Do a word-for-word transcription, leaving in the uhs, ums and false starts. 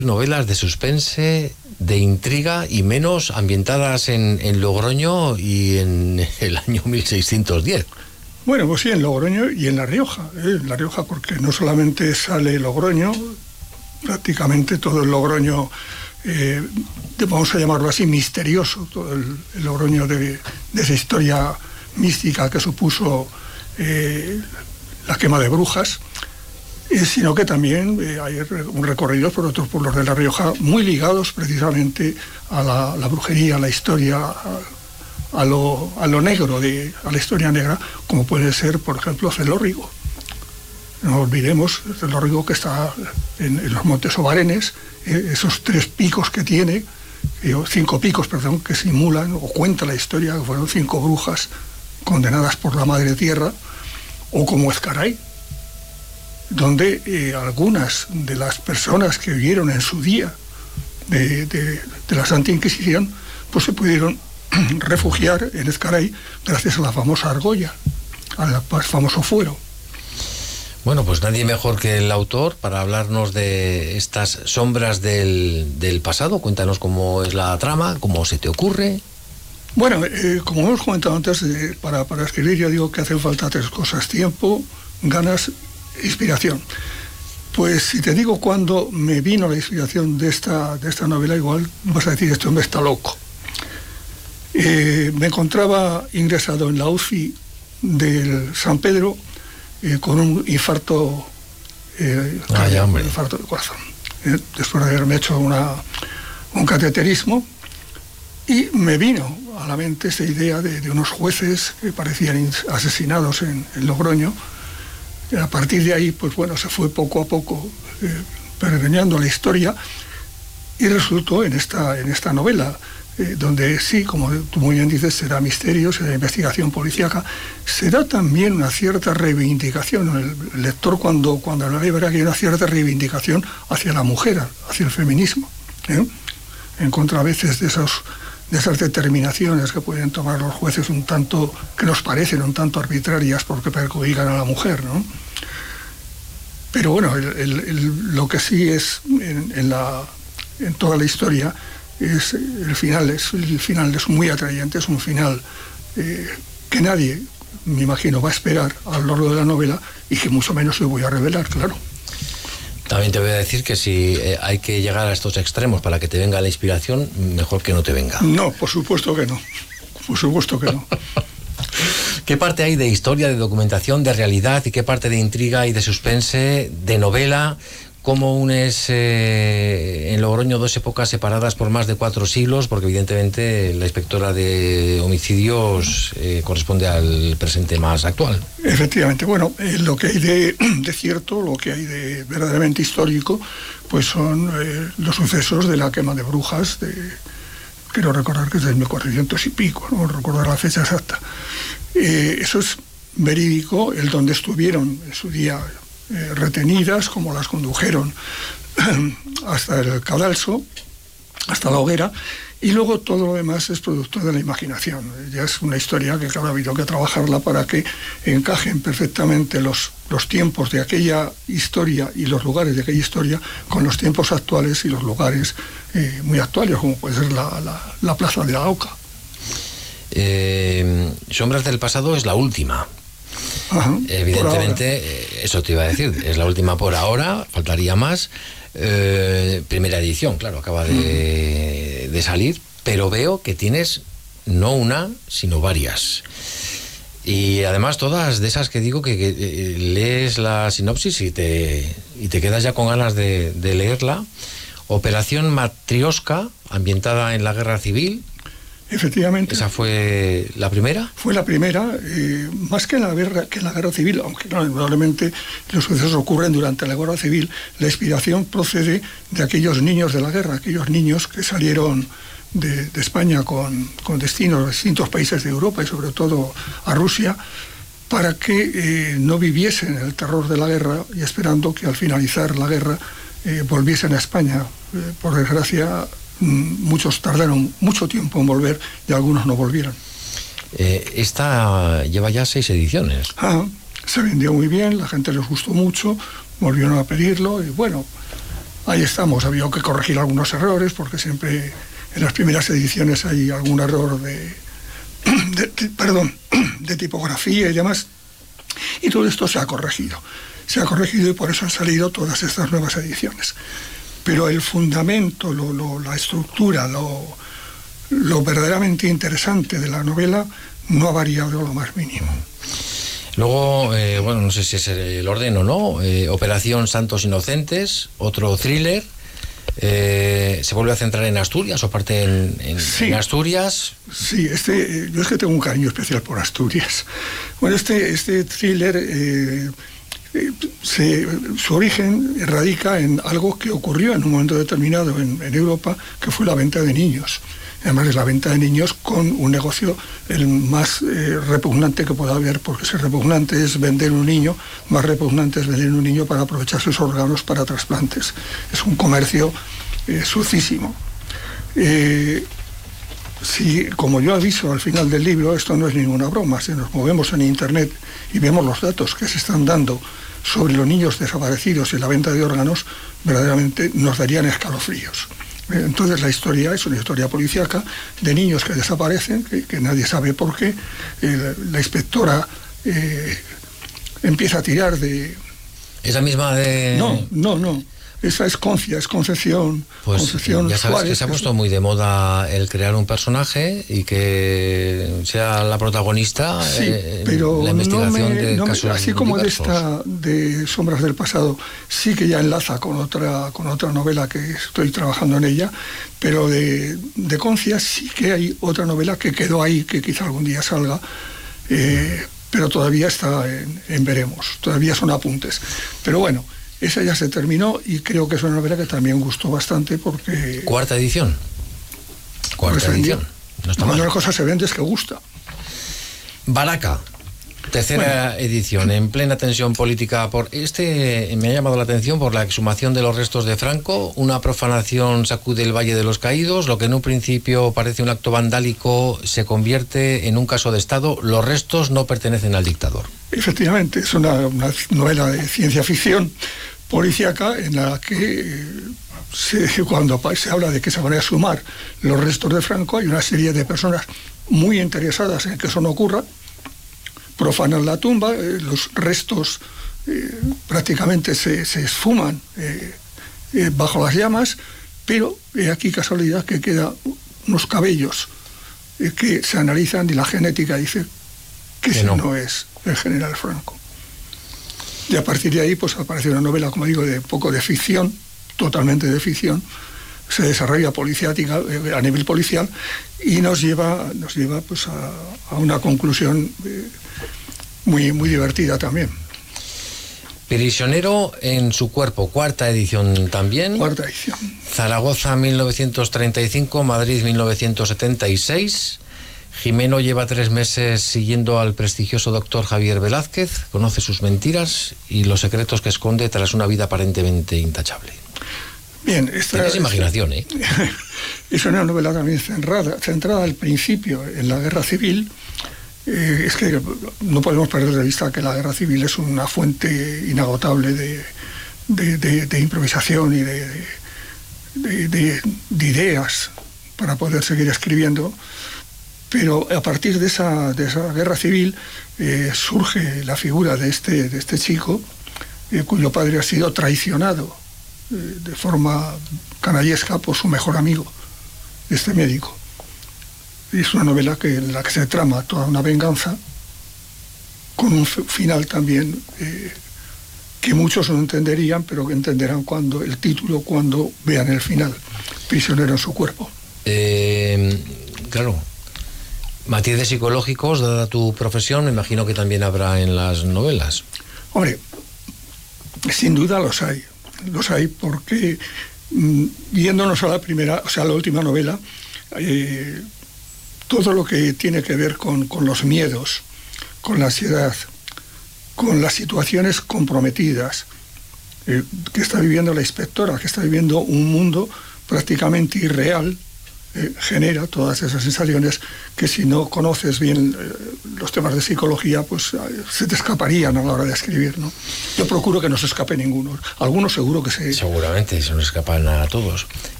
Novelas de suspense, de intriga y menos ambientadas en, en Logroño y en el año mil seiscientos diez. Bueno, pues sí, en Logroño y en La Rioja, ¿eh? En La Rioja, porque no solamente sale Logroño, prácticamente todo el Logroño, eh, vamos a llamarlo así, misterioso, todo el, el Logroño de, de esa historia mística que supuso eh, la quema de brujas, eh, sino que también eh, hay un recorrido por otros pueblos de La Rioja muy ligados precisamente a la, la brujería, a la historia, a, a, lo, a lo negro, de, a la historia negra, como puede ser, por ejemplo, Celórrigo. No olvidemos Celórrigo, que está en, en los Montes Obarenes, eh, esos tres picos que tiene, eh, cinco picos, perdón, que simulan o cuenta la historia que fueron cinco brujas condenadas por la Madre Tierra, o como Ezcaray, donde eh, algunas de las personas que vivieron en su día de, de, de la Santa Inquisición, pues se pudieron refugiar en Ezcaray gracias a la famosa argolla, al famoso fuero. Bueno, pues nadie mejor que el autor para hablarnos de estas sombras del, del pasado. Cuéntanos cómo es la trama, cómo se te ocurre. Bueno, eh, como hemos comentado antes, eh, para, para escribir yo digo que hacen falta tres cosas: tiempo, ganas, inspiración. Pues si te digo cuándo me vino la inspiración de esta, de esta novela, igual vas a decir, este hombre está loco. Eh, me encontraba ingresado en la U C I del San Pedro eh, con un infarto, eh, Ay, un hombre. infarto de corazón, eh, después de haberme hecho una, un cateterismo, y me vino a la mente esta idea de, de unos jueces que parecían asesinados en, en Logroño. Y a partir de ahí, pues bueno, se fue poco a poco eh, pergeñando la historia y resultó en esta, en esta novela, eh, donde sí, como tú muy bien dices, será misterio, será investigación policíaca, será también una cierta reivindicación. El lector, cuando, cuando la lee, verá que hay una cierta reivindicación hacia la mujer, hacia el feminismo, ¿eh? En contra a veces de esos de esas determinaciones que pueden tomar los jueces un tanto, que nos parecen un tanto arbitrarias porque perjudican a la mujer, ¿no? Pero bueno, el, el, el, lo que sí es en, en, la, en toda la historia es el final, es, el final es muy atrayente, es un final eh, que nadie, me imagino, va a esperar a lo largo de la novela y que mucho menos se voy a revelar, claro. También te voy a decir que si eh, hay que llegar a estos extremos para que te venga la inspiración, mejor que no te venga. No, por supuesto que no. Por supuesto que no. ¿Qué parte hay de historia, de documentación, de realidad, y qué parte de intriga y de suspense, de novela? ¿Cómo unes eh, en Logroño dos épocas separadas por más de cuatro siglos? Porque evidentemente la inspectora de homicidios eh, corresponde al presente más actual. Efectivamente, bueno, eh, lo que hay de, de cierto, lo que hay de verdaderamente histórico, pues son eh, los sucesos de la quema de brujas, de, quiero recordar que es del mil cuatrocientos y pico, no recordar la fecha exacta. Eh, eso es verídico, el donde estuvieron en su día eh, retenidas, como las condujeron hasta el cadalso, hasta la hoguera, y luego todo lo demás es producto de la imaginación. Ya es una historia que, claro, ha habido que trabajarla para que encajen perfectamente los, los tiempos de aquella historia y los lugares de aquella historia con los tiempos actuales y los lugares eh, muy actuales, como puede ser la, la, la Plaza de la Oca. Eh, Sombras del pasado es la última. Ajá, evidentemente, eso te iba a decir, es la última por ahora, faltaría más. Eh, primera edición, claro, acaba de, de salir, pero veo que tienes no una, sino varias. Y además todas de esas que digo que, que eh, lees la sinopsis y te, y te quedas ya con ganas de, de leerla. Operación Matrioska, ambientada en la Guerra Civil. Efectivamente. ¿Esa fue la primera? Fue la primera, eh, más que en la guerra, que en la guerra civil, aunque no, probablemente los sucesos ocurren durante la guerra civil. La inspiración procede de aquellos niños de la guerra, aquellos niños que salieron de, de España con, con destinos a distintos países de Europa y sobre todo a Rusia, para que eh, no viviesen el terror de la guerra y esperando que al finalizar la guerra eh, volviesen a España. Eh, por desgracia, muchos tardaron mucho tiempo en volver y algunos no volvieron. Eh, esta lleva ya seis ediciones. Ah, se vendió muy bien, la gente les gustó mucho, volvieron a pedirlo y bueno, ahí estamos. Había que corregir algunos errores, porque siempre en las primeras ediciones hay algún error de, de, de perdón, de tipografía y demás. Y todo esto se ha corregido. Se ha corregido y por eso han salido todas estas nuevas ediciones. Pero el fundamento, lo, lo, la estructura, lo, lo verdaderamente interesante de la novela no ha variado lo más mínimo. Luego, eh, bueno, no sé si es el orden o no, eh, Operación Santos Inocentes, otro thriller, eh, se vuelve a centrar en Asturias, o parte en, en, sí, en Asturias. Sí, este, yo es que tengo un cariño especial por Asturias. Bueno, este, este thriller, eh, eh, se, su origen radica en algo que ocurrió en un momento determinado en, en Europa, que fue la venta de niños. Además es la venta de niños con un negocio el más eh, repugnante que pueda haber, porque si repugnante es vender un niño, más repugnante es vender un niño para aprovechar sus órganos para trasplantes. Es un comercio eh, sucísimo. Eh, si, como yo aviso al final del libro, esto no es ninguna broma. Si nos movemos en Internet y vemos los datos que se están dando sobre los niños desaparecidos y la venta de órganos, verdaderamente nos darían escalofríos. Entonces la historia es una historia policíaca de niños que desaparecen, que, que nadie sabe por qué. Eh, la inspectora eh, empieza a tirar de... ¿Esa misma de...? No, no, no. Esa es Concia, es Concepción. Pues Concepción ya sabes Suárez, que se ha puesto muy de moda el crear un personaje y que sea la protagonista, sí, eh, pero la investigación no me, de no me, casos así como diversos. de esta de Sombras del Pasado, sí que ya enlaza con otra con otra novela que estoy trabajando en ella, pero de, de Concia sí que hay otra novela que quedó ahí, que quizá algún día salga, eh, pero todavía está en, en veremos, todavía son apuntes. Pero bueno, esa ya se terminó y creo que es una novela que también gustó bastante porque... ¿Cuarta edición? Cuarta pues edición. No está mal. Cuando una cosa se vende es que gusta. Baraca, tercera bueno. edición, en plena tensión política. Por este me ha llamado la atención por la exhumación de los restos de Franco. Una profanación sacude el Valle de los Caídos. Lo que en un principio parece un acto vandálico se convierte en un caso de Estado. Los restos no pertenecen al dictador. Efectivamente, es una, una novela de ciencia ficción policíaca en la que se, cuando se habla de que se van a exhumar los restos de Franco, hay una serie de personas muy interesadas en que eso no ocurra, profanan la tumba, eh, los restos eh, prácticamente se, se esfuman eh, eh, bajo las llamas, pero eh, aquí casualidad que quedan unos cabellos eh, que se analizan y la genética dice que ese no. no es el general Franco. Y a partir de ahí pues aparece una novela, como digo, de poco de ficción, totalmente de ficción, se desarrolla policiática, eh, a nivel policial, y nos lleva, nos lleva pues a, a una conclusión eh, muy, muy divertida también. Prisionero en su cuerpo, cuarta edición también. Cuarta edición. Zaragoza mil novecientos treinta y cinco, Madrid mil novecientos setenta y seis. Jimeno lleva tres meses siguiendo al prestigioso doctor Javier Velázquez, conoce sus mentiras y los secretos que esconde tras una vida aparentemente intachable. Bien, esta Tienes imaginación, ¿eh? Es una novela también centrada, centrada al principio en la guerra civil. Eh, es que no podemos perder de vista que la guerra civil es una fuente inagotable de, de, de, de improvisación y de, de, de, de ideas para poder seguir escribiendo. Pero a partir de esa, de esa guerra civil eh, surge la figura de este, de este chico, eh, cuyo padre ha sido traicionado eh, de forma canallesca por su mejor amigo, este médico. Y es una novela que, en la que se trama toda una venganza, con un final también eh, que muchos no entenderían, pero que entenderán cuando el título, cuando vean el final, Prisionero en su cuerpo. Eh, claro. Matices psicológicos, dada tu profesión, me imagino que también habrá en las novelas. Hombre, sin duda los hay. Los hay porque, mmm, yéndonos a la primera, o sea, a la última novela, eh, todo lo que tiene que ver con, con los miedos, con la ansiedad, con las situaciones comprometidas eh, que está viviendo la inspectora, que está viviendo un mundo prácticamente irreal, eh, genera todas esas sensaciones que si no conoces bien eh, los temas de psicología, pues eh, se te escaparían a la hora de escribir, ¿no? Yo procuro que no se escape ninguno. Algunos seguro que se... Seguramente, se nos escapan a todos.